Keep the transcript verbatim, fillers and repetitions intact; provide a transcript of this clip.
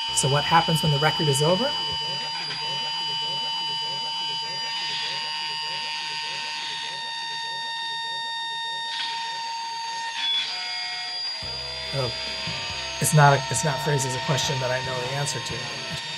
So what happens when the record is over? Oh, it's not a, it's not phrased as a question that I know the answer to.